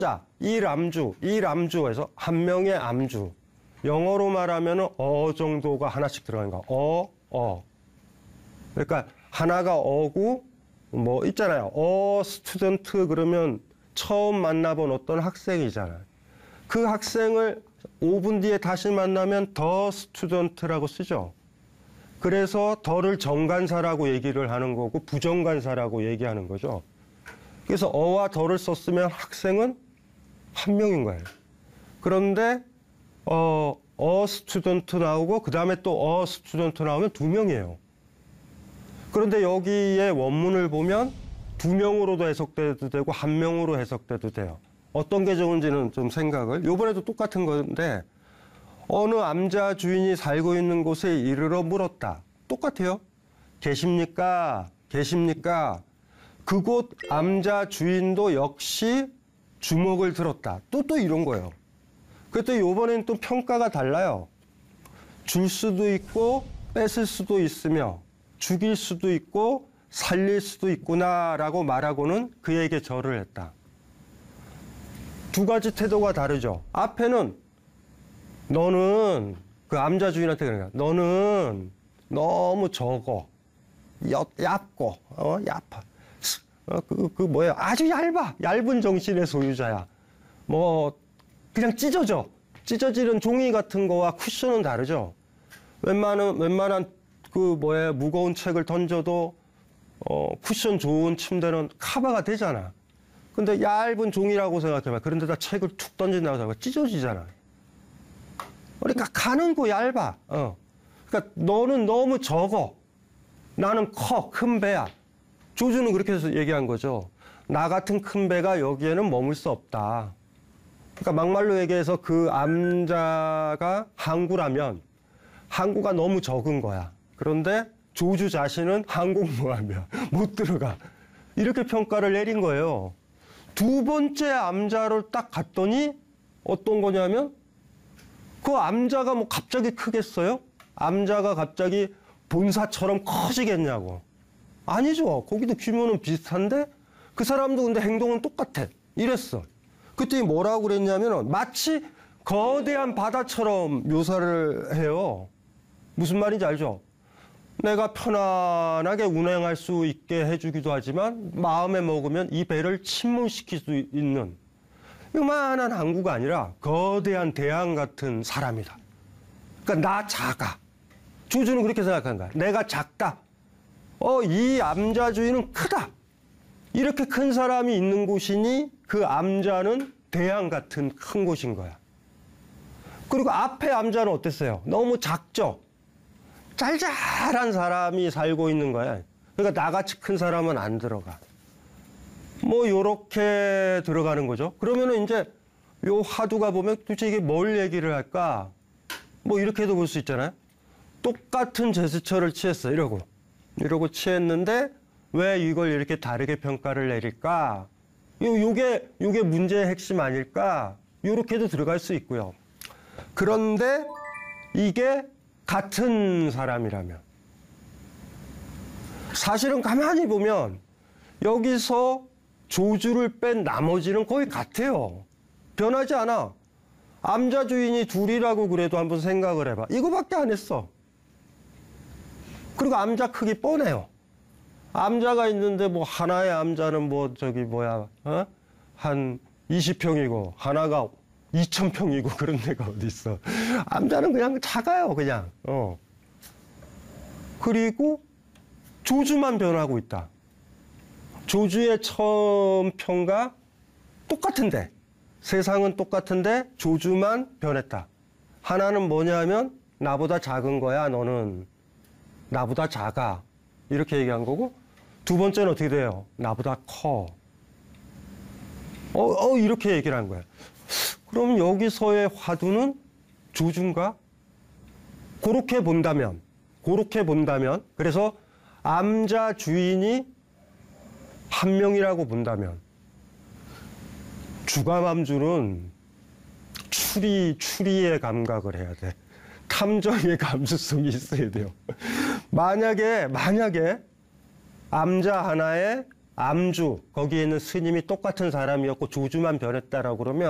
자, 일암주에서 한 명의 암주. 영어로 말하면 정도가 하나씩 들어가는 거야. 그러니까 하나가 어고 뭐 있잖아요. 스튜던트 그러면 처음 만나본 어떤 학생이잖아요. 그 학생을 5분 뒤에 다시 만나면 더 스튜던트라고 쓰죠. 그래서 더를 정관사라고 얘기를 하는 거고 부정관사라고 얘기하는 거죠. 그래서 어와 더를 썼으면 학생은 한 명인 거예요. 그런데 스튜던트 나오고 그 다음에 또 스튜던트 나오면 두 명이에요. 그런데 여기에 원문을 보면 두 명으로도 해석돼도 되고 한 명으로 해석돼도 돼요. 어떤 게 좋은지는 좀 생각을. 이번에도 똑같은 건데 어느 암자 주인이 살고 있는 곳에 이르러 물었다. 똑같아요. 계십니까? 계십니까? 그곳 암자 주인도 역시 주목을 들었다. 또 이런 거예요. 그래도 이번엔 또 평가가 달라요. 줄 수도 있고 뺏을 수도 있으며 죽일 수도 있고 살릴 수도 있구나라고 말하고는 그에게 절을 했다. 두 가지 태도가 다르죠. 앞에는 너는 그 암자 주인한테 그러는 거야. 너는 너무 적어, 얕고, 얕아. 뭐예요? 아주 얇은 정신의 소유자야. 뭐 그냥 찢어지는 종이 같은 거와 쿠션은 다르죠. 웬만한 무거운 책을 던져도 쿠션 좋은 침대는 커버가 되잖아. 근데 얇은 종이라고 생각해봐. 그런데다 책을 툭 던진다고 생각해. 찢어지잖아. 그러니까 가는 거 얇아. 그러니까 너는 너무 적어. 나는 큰 배야. 조주는 그렇게 해서 얘기한 거죠. 나 같은 큰 배가 여기에는 머물 수 없다. 그러니까 막말로 얘기해서 그 암자가 항구라면 항구가 너무 적은 거야. 그런데 조주 자신은 항공모함이야. 못 들어가. 이렇게 평가를 내린 거예요. 두 번째 암자를 딱 갔더니 어떤 거냐면 그 암자가 뭐 갑자기 크겠어요? 암자가 갑자기 본사처럼 커지겠냐고. 아니죠. 거기도 규모는 비슷한데 그 사람도 근데 행동은 똑같아. 이랬어. 그때 뭐라고 그랬냐면 마치 거대한 바다처럼 묘사를 해요. 무슨 말인지 알죠? 내가 편안하게 운행할 수 있게 해주기도 하지만 마음에 먹으면 이 배를 침몰시킬 수 있는 요만한 항구가 아니라 거대한 대양 같은 사람이다. 그러니까 나 작아. 조주는 그렇게 생각한 거야. 내가 작다. 이 암자 주인은 크다. 이렇게 큰 사람이 있는 곳이니 그 암자는 대양 같은 큰 곳인 거야. 그리고 앞에 암자는 어땠어요? 너무 작죠? 짤짤한 사람이 살고 있는 거야. 그러니까 나같이 큰 사람은 안 들어가. 뭐 요렇게 들어가는 거죠. 그러면은 이제 요 화두가 보면 도대체 이게 뭘 얘기를 할까? 뭐 이렇게도 볼 수 있잖아요. 똑같은 제스처를 취했어. 이러고 취했는데 왜 이걸 이렇게 다르게 평가를 내릴까? 요게 문제의 핵심 아닐까? 요렇게도 들어갈 수 있고요. 그런데 이게 같은 사람이라면 사실은 가만히 보면 여기서 조주를 뺀 나머지는 거의 같아요. 변하지 않아. 암자 주인이 둘이라고 그래도 한번 생각을 해봐. 이거밖에 안 했어. 그리고 암자 크기 뻔해요. 암자가 있는데 뭐 하나의 암자는 한 20평이고 하나가 2000평이고 그런 데가 어디 있어. 암자는 그냥 작아요, 그냥. 그리고 조주만 변하고 있다. 조주의 처음 평가 똑같은데, 세상은 똑같은데 조주만 변했다. 하나는 뭐냐면 나보다 작은 거야, 너는. 나보다 작아. 이렇게 얘기한 거고, 두 번째는 어떻게 돼요? 나보다 커. 이렇게 얘기를 한 거야. 그럼 여기서의 화두는 조주인가? 그렇게 본다면, 그래서 암자 주인이 한 명이라고 본다면, 주감암주는 추리의 감각을 해야 돼. 탐정의 감수성이 있어야 돼요. 만약에 암자 하나에 암주 거기에 있는 스님이 똑같은 사람이었고 조주만 변했다라고 그러면